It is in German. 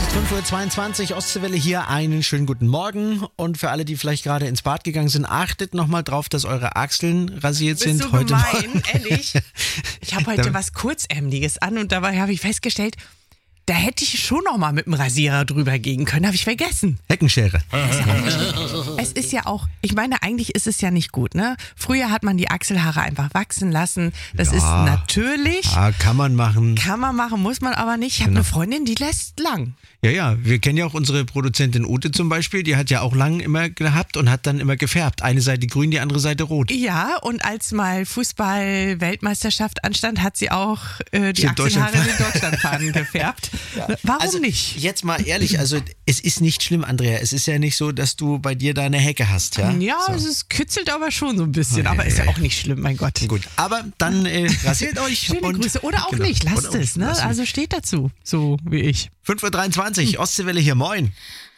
5:22 Uhr, Ostseewelle hier, einen schönen guten Morgen. Und für alle, die vielleicht gerade ins Bad gegangen sind, achtet nochmal drauf, dass eure Achseln rasiert sind. Bist du heute gemein, ehrlich? Ich habe heute was Kurzärmeliges an und dabei habe ich festgestellt, da hätte ich schon noch mal mit dem Rasierer drüber gehen können, habe ich vergessen. Heckenschere. Es ist ja auch, ich meine, eigentlich ist es ja nicht gut, ne? Früher hat man die Achselhaare einfach wachsen lassen. Das ist natürlich. Ja, kann man machen. Kann man machen, muss man aber nicht. Ich habe eine Freundin, die lässt lang. Ja, wir kennen ja auch unsere Produzentin Ute zum Beispiel, die hat ja auch lang immer gehabt und hat dann immer gefärbt. Eine Seite grün, die andere Seite rot. Ja, und als mal Fußball-Weltmeisterschaft anstand, hat sie auch die Achselhaare in Deutschlandfahnen gefärbt. Ja. Warum also, nicht? Jetzt mal ehrlich, also es ist nicht schlimm, Andrea. Es ist ja nicht so, dass du bei dir da eine Hecke hast. Ja, so. Es kitzelt aber schon so ein bisschen, aber ist ja auch nicht schlimm, mein Gott. Gut, aber dann rasiert euch. Schöne und Grüße. Oder auch nicht, lasst es. Ne? Also steht dazu, so wie ich. 5:23 Uhr, Ostseewelle hier, moin.